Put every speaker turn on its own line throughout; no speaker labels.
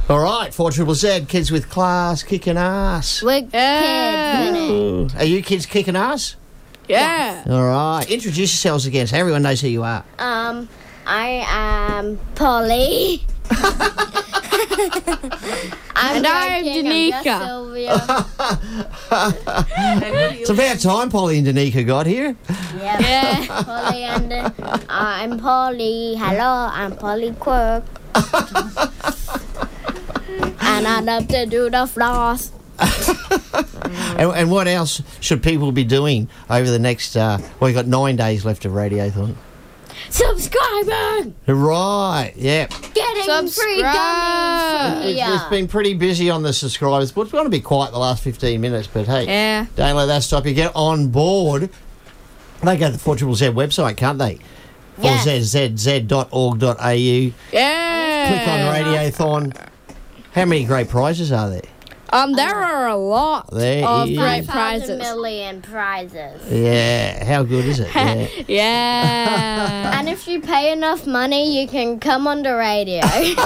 All right, 4 Triple Z, kids with class, kicking ass.
We're kids, innit?
Are you kids kicking ass?
Yeah.
All right. Introduce yourselves again so everyone knows who you are.
I am Polly.
And I'm Danica.
Sylvia.
It's about time Polly and Danica got here.
Yeah. Polly and I'm Polly. Hello, I'm Polly Quirk. And I love to do the floss.
And what else should people be doing over the next... we've got 9 days left of Radiothon.
Subscribing!
Right, yeah.
Getting free gummies from here.
It's been pretty busy on the subscribers, but it's going to be quiet the last 15 minutes. But hey,
Yeah.
don't let that stop you. Get on board. They go to the 4 Triple Z website, can't they?
Yes.
4zzz.org.au.
Yeah.
Click on Radiothon. How many great prizes are there?
There are a lot
There
of
is.
great
5,000
prizes.
million prizes.
Yeah, how good is it? Yeah.
Yeah.
And if you pay enough money, you can come on the radio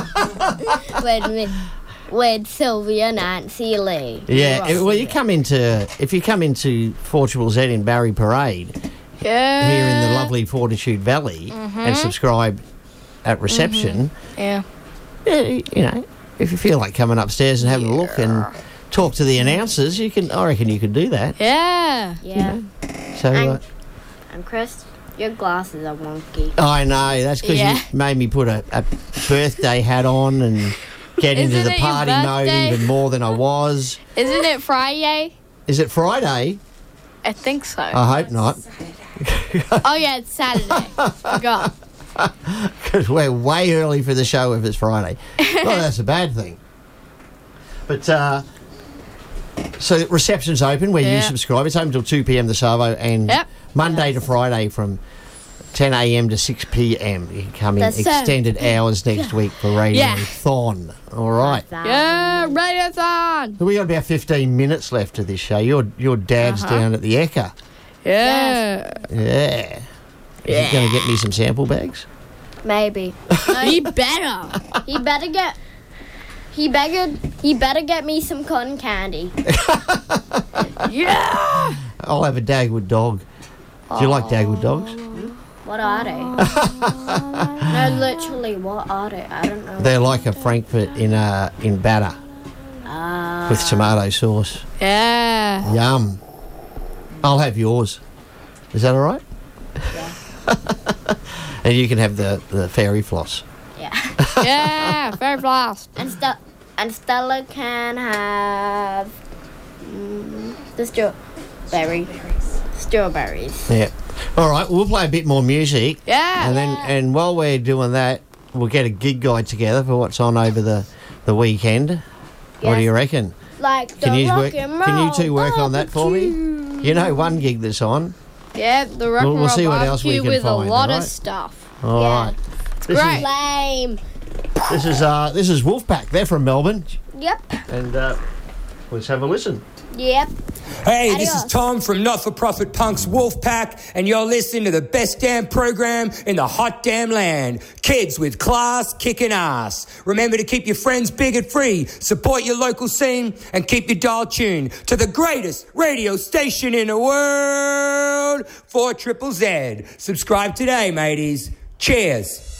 with Sylvia Nancy Lee.
Yeah, well, if you come into 4 Triple Z in Barry Parade,
Yeah.
here in the lovely Fortitude Valley, and subscribe at reception,
Yeah.
you know, if you feel like coming upstairs and having a look and talk to the announcers, I reckon you could do that.
Yeah.
Yeah.
So,
And Chris, your glasses are wonky.
I know, that's because
Yeah.
you made me put a birthday hat on and get into
Isn't
the
it your
party mode
birthday?
even more than I was.
Isn't it Friday?
Is it Friday?
I think so.
I hope not,
Oh, yeah, it's Saturday. Forgot.
because we're way early for the show if it's Friday. Well, that's a bad thing. But, so reception's open where you
Yeah.
subscribe. It's open until 2 p.m. the Savo, and
Yep.
Monday to Friday from 10 a.m. to 6 p.m. You can come in
That's so-
extended hours next week for Radiothon. All right.
Yeah, Radiothon.
So we got about 15 minutes left of this show. Your dad's down at the Ekka.
Yeah.
Yeah. Is he going to get me some sample bags?
Maybe.
He better.
He better get me some cotton candy.
Yeah.
I'll have a Dagwood dog. Do you like Dagwood dogs?
What are they? No, literally, what are they? I don't know.
They're like a Frankfurt in batter with tomato sauce.
Yeah.
Yum. I'll have yours. Is that all right?
Yeah.
And you can have the fairy floss.
Yeah.
Yeah. Very blast.
And Stella can have the strawberries.
Yeah. All right. We'll play a bit more music.
Yeah.
And while we're doing that, we'll get a gig guide together for what's on over the weekend. What do
Yes.
you reckon?
Like the
Can you
rock and roll
Can you two work on that for me?
barbecue.
You know one gig that's on.
Yeah, the rock and
We'll
roll
see what else we
barbecue
can
with
find,
a lot
alright?
of stuff.
All
Yeah.
right. This
Great.
Lame.
This is Wolfpack. They're from Melbourne,
Yep.
and let's have a listen.
Yep.
Hey, this is
Adios.
Tom from Not-For-Profit Punks Wolfpack, and you're listening to the best damn program in the hot damn land. Kids with class kicking ass. Remember to keep your friends big and free, support your local scene, and keep your dial tuned to the greatest radio station in the world, 4 Triple Z. Subscribe today, mateys. Cheers.